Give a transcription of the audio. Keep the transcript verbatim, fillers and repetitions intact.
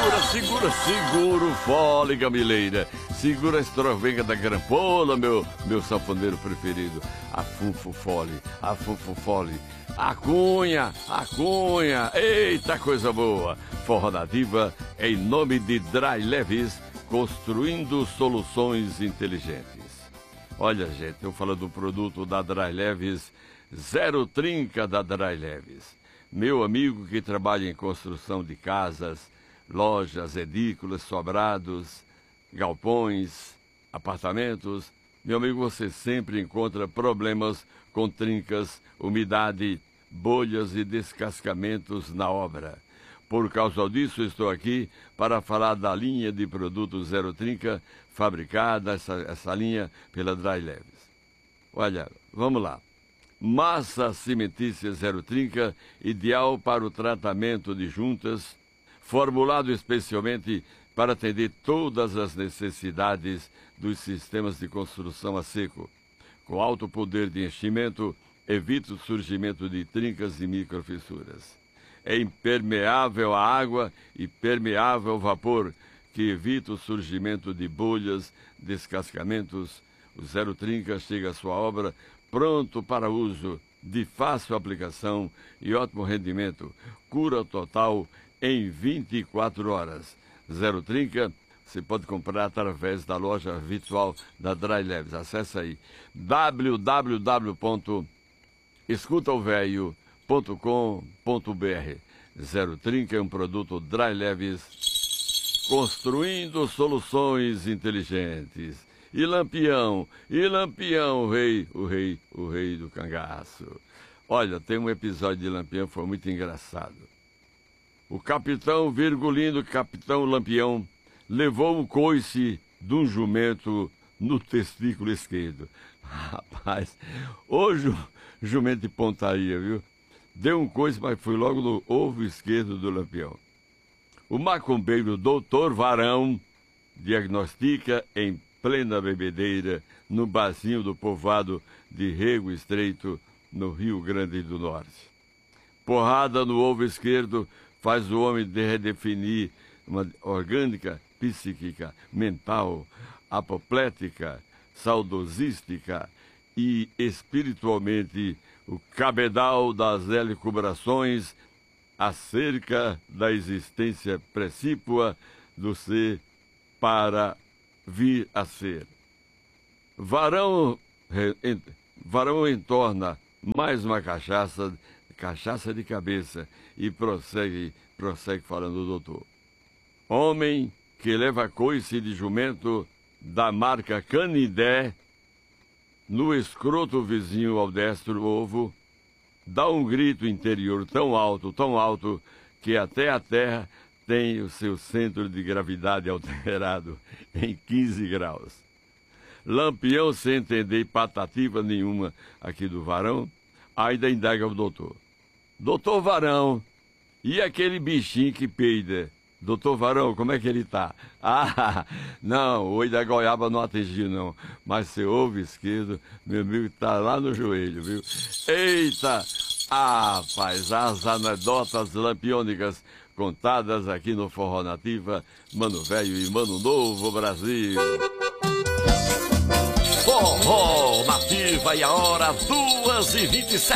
Segura, segura, segura o fole, gamileira. Segura a estrovenga da grampola, meu, meu sanfoneiro preferido. Afunfa o fole, afunfa o fole. A cunha, a cunha. Eita, coisa boa. Forró Nativa, em nome de Dry Leves, construindo soluções inteligentes. Olha, gente, eu falo do produto da Dry Leves, zero trinca da Dry Leves. Meu amigo que trabalha em construção de casas, lojas, edículas, sobrados, galpões, apartamentos, meu amigo, você sempre encontra problemas com trincas, umidade, bolhas e descascamentos na obra. Por causa disso, estou aqui para falar da linha de produtos Zero Trinca, fabricada, essa, essa linha, pela Dry Leves. Olha, vamos lá. Massa cimentícia Zero Trinca, ideal para o tratamento de juntas, formulado especialmente para atender todas as necessidades dos sistemas de construção a seco. Com alto poder de enchimento, evita o surgimento de trincas e microfissuras. É impermeável à água e permeável ao vapor, que evita o surgimento de bolhas, descascamentos. O Zero Trinca chega à sua obra pronto para uso, de fácil aplicação e ótimo rendimento. Cura total em vinte e quatro horas. Zero Trinca você pode comprar através da loja virtual da Dry Leves. Acesse aí w w w ponto escuta o velho ponto com ponto b r. Zero Trinca é um produto Dry Leves, construindo soluções inteligentes. E Lampião, e Lampião, o rei, o rei, o rei do cangaço. Olha, tem um episódio de Lampião que foi muito engraçado. O capitão Virgulino, capitão Lampião, levou um coice de um jumento no testículo esquerdo. Rapaz, hoje o jumento de pontaria, viu? Deu um coice, mas foi logo no ovo esquerdo do Lampião. O macumbeiro doutor Varão diagnostica em plena bebedeira no barzinho do povoado de Rego Estreito, no Rio Grande do Norte. Porrada no ovo esquerdo faz o homem redefinir uma orgânica, psíquica, mental, apoplética, saudosística e espiritualmente o cabedal das elucubrações acerca da existência precípua do ser para vir a ser. Varão, varão entorna mais uma cachaça, cachaça de cabeça, e prossegue, prossegue falando o doutor. Homem que leva coice de jumento da marca Canidé no escroto vizinho ao destro ovo, dá um grito interior tão alto, tão alto, que até a terra tem o seu centro de gravidade alterado em quinze graus. Lampião, sem entender patativa nenhuma aqui do Varão, ainda indaga o doutor. Doutor Varão, e aquele bichinho que peida? Doutor Varão, como é que ele tá? Ah, não, o oi da goiaba não atingiu, não. Mas seu ovo esquerdo, meu amigo, tá lá no joelho, viu? Eita! Ah, rapaz, as anedotas lampiônicas contadas aqui no Forró Nativa, Mano Velho e Mano Novo Brasil. Forró Nativa e a hora duas e vinte e sete.